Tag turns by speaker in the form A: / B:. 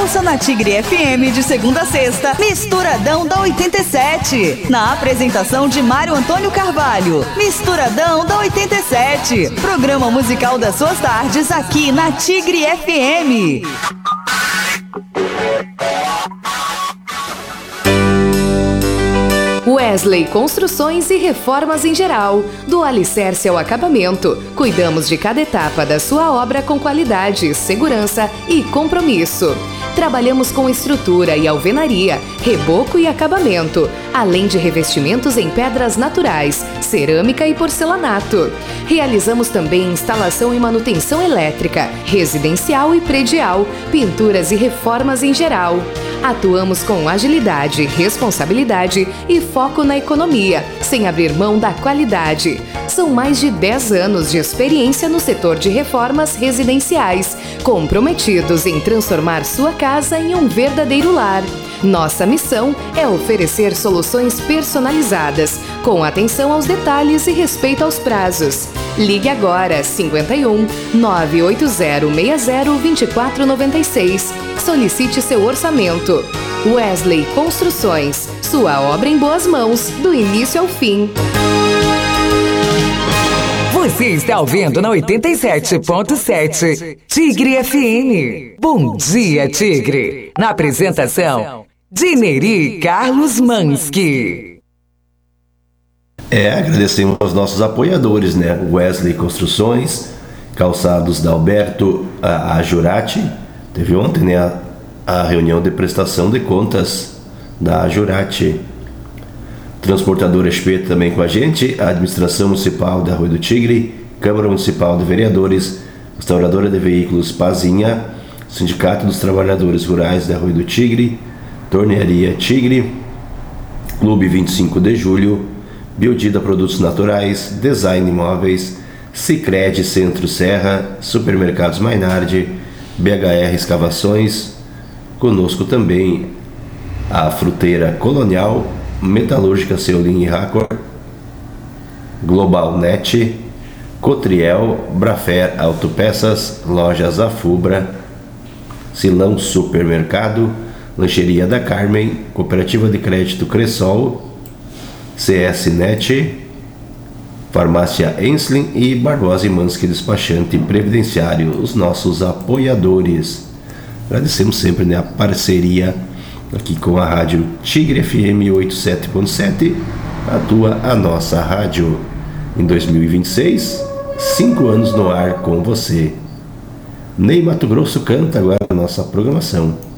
A: Ouça na Tigre FM de segunda a sexta, Misturadão da 87. Na apresentação de Mário Antônio Carvalho. Misturadão da 87. Programa musical das suas tardes aqui na Tigre FM.
B: Wesley Construções e Reformas em geral, do alicerce ao acabamento. Cuidamos de cada etapa da sua obra com qualidade, segurança e compromisso. Trabalhamos com estrutura e alvenaria, reboco e acabamento, além de revestimentos em pedras naturais, cerâmica e porcelanato. Realizamos também instalação e manutenção elétrica, residencial e predial, pinturas e reformas em geral. Atuamos com agilidade, responsabilidade e foco na economia, sem abrir mão da qualidade. São mais de 10 anos de experiência no setor de reformas residenciais, comprometidos em transformar sua casa em um verdadeiro lar. Nossa missão é oferecer soluções personalizadas, com atenção aos detalhes e respeito aos prazos. Ligue agora 51 980 60 2496. Solicite seu orçamento. Wesley Construções, sua obra em boas mãos, do início ao fim.
C: Você está ouvindo na 87.7 Tigre FM. Bom dia, Tigre. Na apresentação, Dineri Carlos Mansky.
D: Agradecemos aos nossos apoiadores, né? Wesley Construções, Calçados da Alberto, a Jurati. Teve ontem, né, a reunião de prestação de contas da Jurati. Transportadora SP também com a gente, a Administração Municipal da Rua do Tigre, Câmara Municipal de Vereadores, Restauradora de Veículos Pazinha, Sindicato dos Trabalhadores Rurais da Rua do Tigre, Tornearia Tigre, Clube 25 de Julho, Biodida Produtos Naturais, Design Imóveis, Sicredi Centro Serra, Supermercados Mainardi, BHR Escavações, conosco também a Fruteira Colonial, Metalúrgica Seulin e Racor, Global Net, Cotriel, Brafer Autopeças, Lojas Afubra, Silão Supermercado, Lancheria da Carmen, Cooperativa de Crédito Cressol, CS Net, Farmácia Ensslin e Barbosa e Mansky Despachante Previdenciário, os nossos apoiadores. Agradecemos sempre, né, a parceria aqui com a rádio Tigre FM 87.7, atua a nossa rádio. Em 2026, 5 anos no ar com você. Ney Mato Grosso canta agora a nossa programação.